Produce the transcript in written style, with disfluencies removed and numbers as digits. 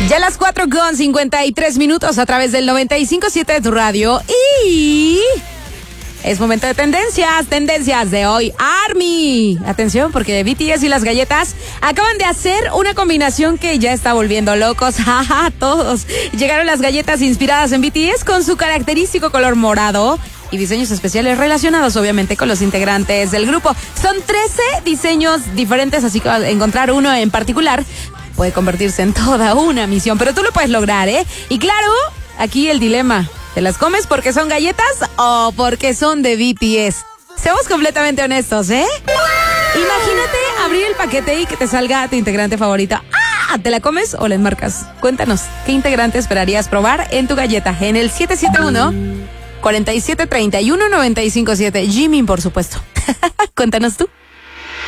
Ya las 4:53 a través del 95.7 de tu radio. Y es momento de tendencias de hoy. ARMY. Atención, porque BTS y las galletas acaban de hacer una combinación que ya está volviendo locos a todos. Llegaron las galletas inspiradas en BTS con su característico color morado y diseños especiales relacionados obviamente con los integrantes del grupo. Son 13 diseños diferentes, así que encontrar uno en particular puede convertirse en toda una misión, pero tú lo puedes lograr, ¿eh? Y claro, aquí el dilema, ¿te las comes porque son galletas o porque son de BTS? Seamos completamente honestos, ¿eh? Imagínate abrir el paquete y que te salga tu integrante favorita. ¡Ah! ¿Te la comes o la enmarcas? Cuéntanos, ¿qué integrante esperarías probar en tu galleta? En el 771-4731-957. Jimin, por supuesto. Cuéntanos tú.